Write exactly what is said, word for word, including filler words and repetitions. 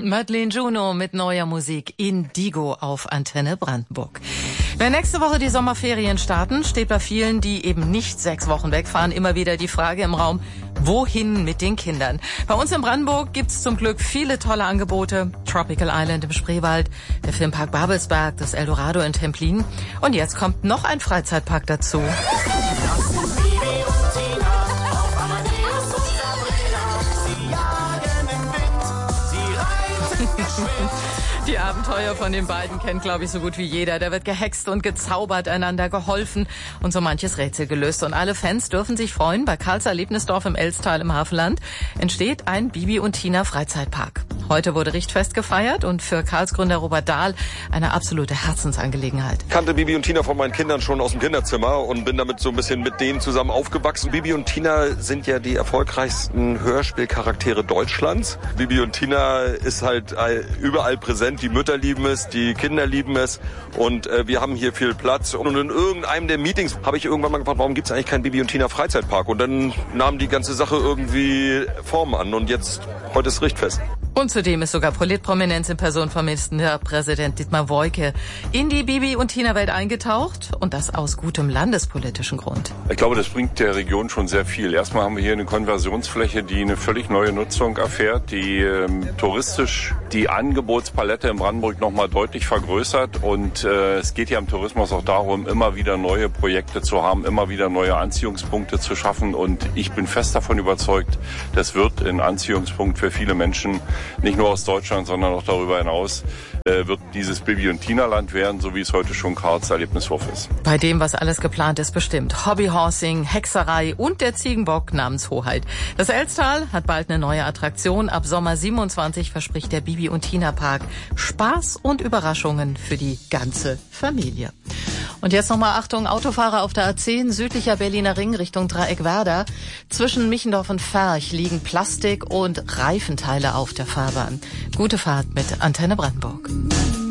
Madeleine Juno mit neuer Musik Indigo auf Antenne Brandenburg. Wenn nächste Woche die Sommerferien starten, steht bei vielen, die eben nicht sechs Wochen wegfahren, immer wieder die Frage im Raum, wohin mit den Kindern? Bei uns in Brandenburg gibt's zum Glück viele tolle Angebote. Tropical Island im Spreewald, der Filmpark Babelsberg, das Eldorado in Templin. Und jetzt kommt noch ein Freizeitpark dazu. Die Abenteuer von den beiden kennt, glaube ich, so gut wie jeder. Da wird gehext und gezaubert, einander geholfen und so manches Rätsel gelöst. Und alle Fans dürfen sich freuen. Bei Karls Erlebnisdorf im Elstal im Hafenland entsteht ein Bibi und Tina Freizeitpark. Heute wurde Richtfest gefeiert und für Karls Gründer Robert Dahl eine absolute Herzensangelegenheit. Ich kannte Bibi und Tina von meinen Kindern schon aus dem Kinderzimmer und bin damit so ein bisschen mit denen zusammen aufgewachsen. Bibi und Tina sind ja die erfolgreichsten Hörspielcharaktere Deutschlands. Bibi und Tina ist halt überall präsent. Die Mütter lieben es, die Kinder lieben es und äh, wir haben hier viel Platz. Und in irgendeinem der Meetings habe ich irgendwann mal gefragt, warum gibt es eigentlich keinen Bibi und Tina Freizeitpark? Und dann nahm die ganze Sache irgendwie Form an und jetzt, heute ist Richtfest. Und zudem ist sogar Politprominenz in Person von Ministerpräsident Dietmar Woidke in die Bibi- und Tina-Welt eingetaucht und das aus gutem landespolitischen Grund. Ich glaube, das bringt der Region schon sehr viel. Erstmal haben wir hier eine Konversionsfläche, die eine völlig neue Nutzung erfährt, die ähm, touristisch die Angebotspalette in Brandenburg nochmal deutlich vergrößert und äh, es geht ja im Tourismus auch darum, immer wieder neue Projekte zu haben, immer wieder neue Anziehungspunkte zu schaffen und ich bin fest davon überzeugt, das wird ein Anziehungspunkt für viele Menschen, nicht nur aus Deutschland, sondern auch darüber hinaus, äh, wird dieses Bibi- und Tina-Land werden, so wie es heute schon Karls Erlebnishof ist. Bei dem, was alles geplant ist, bestimmt Hobbyhorsing, Hexerei und der Ziegenbock namens Hoheit. Das Elstal hat bald eine neue Attraktion. Ab Sommer siebenundzwanzig verspricht der Bibi- und Tina-Park Spaß und Überraschungen für die ganze Familie. Und jetzt nochmal Achtung, Autofahrer auf der A zehn, südlicher Berliner Ring Richtung Dreieck-Werder. Zwischen Michendorf und Ferch liegen Plastik- und Reifenteile auf der Fahrbahn. Gute Fahrt mit Antenne Brandenburg.